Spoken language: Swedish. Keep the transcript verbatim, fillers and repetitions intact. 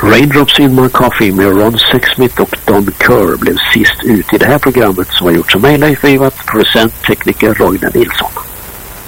Raindrops in My Coffee med Ron Sexsmith och Don Kerr blev sist ut i det här programmet som har gjorts av mig, Leif Ivat, producent, tekniker Roine Nilsson.